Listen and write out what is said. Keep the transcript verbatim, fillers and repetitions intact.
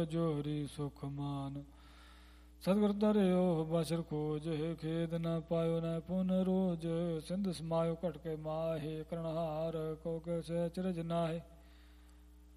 ਜੋਹਰੀ ਸੁਖ ਮਾਨ। ਸਤਿਗੁਰ ਧਰਿਓ ਬਸਰ ਖੋਜ, ਖੇਦ ਨ ਪਾਇਓ ਨ ਪੁਨ ਰੋਜ। ਸਿੰਧ ਸਮਾਇਓ ਘਟ ਕੇ ਮਾਹੇ, ਕਰਨਹਾਰ ਕੋ ਕੈ ਸਹਿ ਚਰਜ ਨਾਹੇ।